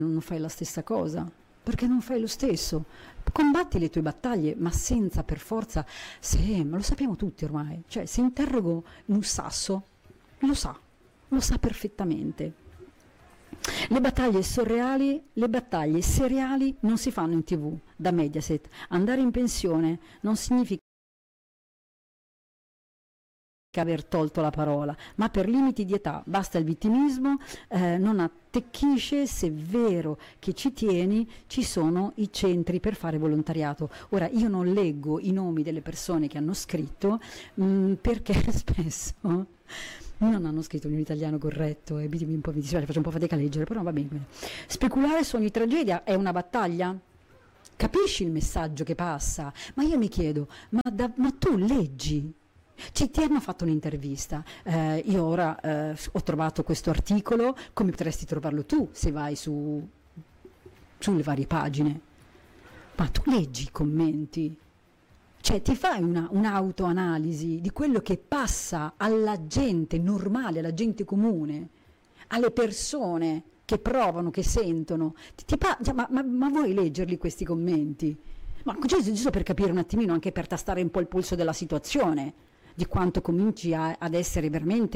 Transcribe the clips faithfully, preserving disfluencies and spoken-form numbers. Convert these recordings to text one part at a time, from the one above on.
non fai la stessa cosa, perché non fai lo stesso. Combatti le tue battaglie, ma senza per forza, se, ma lo sappiamo tutti ormai, cioè se interrogo un sasso, lo sa, lo sa perfettamente. Le battaglie surreali, le battaglie seriali non si fanno in tv, da Mediaset. Andare in pensione non significa aver tolto la parola, ma per limiti di età basta il vittimismo, eh, non attecchisce. Se è vero che ci tieni, ci sono i centri per fare volontariato. Ora io non leggo i nomi delle persone che hanno scritto mh, perché spesso non hanno scritto in un italiano corretto e mi, un po', mi dispiace, faccio un po' fatica a leggere, però va bene. Speculare su ogni tragedia è una battaglia? Capisci il messaggio che passa? Ma io mi chiedo, ma, da, ma tu leggi? Ci, ti hanno fatto un'intervista, eh, io ora eh, ho trovato questo articolo, come potresti trovarlo tu se vai su, sulle varie pagine, ma tu leggi i commenti, cioè ti fai una, un'autoanalisi di quello che passa alla gente normale, alla gente comune, alle persone che provano, che sentono, ti, ti pa- ma, ma, ma vuoi leggerli questi commenti? Ma giusto per capire un attimino, anche per tastare un po' il polso della situazione, di quanto cominci a, ad essere veramente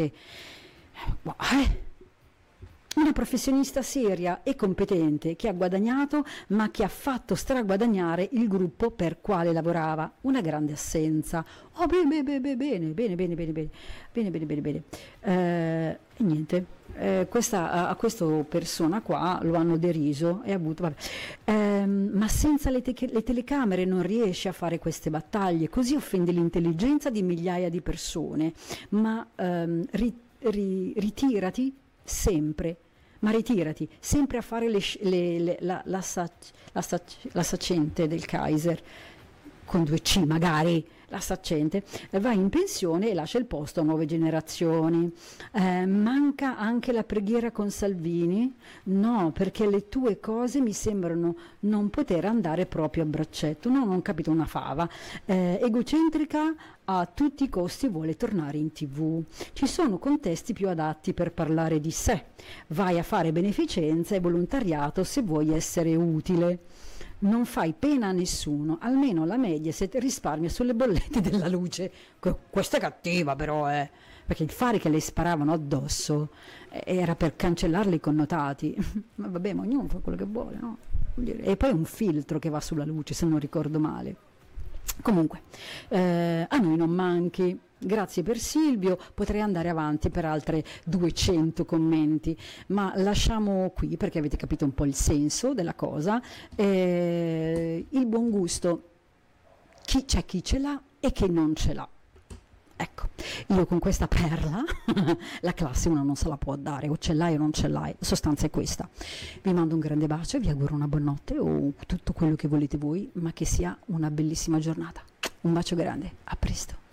eh, una professionista seria e competente che ha guadagnato, ma che ha fatto straguadagnare il gruppo per quale lavorava. Una grande assenza. Oh, bene, bene, bene, bene, bene, bene, bene, bene, bene, bene, bene, bene. Eh, e niente, eh, questa, a, a questa persona qua lo hanno deriso e ha avuto, vabbè. Eh, ma senza le, te- le telecamere non riesce a fare queste battaglie, così offende l'intelligenza di migliaia di persone, ma ehm, ri- ri- ritirati sempre. Ma ritirati, sempre a fare le, le, le, la, la, sac, la, sac, la saccente del Kaiser, con due C magari, la saccente, va in pensione e lascia il posto a nuove generazioni. Eh, manca anche la preghiera con Salvini? No, perché le tue cose mi sembrano non poter andare proprio a braccetto. No, non ho capito una fava. Eh, egocentrica a tutti i costi vuole tornare in tv. Ci sono contesti più adatti per parlare di sé. Vai a fare beneficenza e volontariato se vuoi essere utile. Non fai pena a nessuno, almeno la Mediaset risparmia sulle bollette della luce. Questa è cattiva però, eh, perché il fare che le sparavano addosso era per cancellarle i connotati. Ma vabbè, ma ognuno fa quello che vuole, no? E poi è un filtro che va sulla luce, se non ricordo male. Comunque, eh, a noi non manchi. Grazie per Silvio, potrei andare avanti per altre duecento commenti, ma lasciamo qui perché avete capito un po' il senso della cosa. Eh, il buon gusto, chi, c'è chi ce l'ha e chi non ce l'ha. Ecco, io con questa perla, la classe uno non se la può dare, o ce l'hai o non ce l'hai, la sostanza è questa. Vi mando un grande bacio, vi auguro una buonanotte o tutto quello che volete voi, ma che sia una bellissima giornata. Un bacio grande, a presto.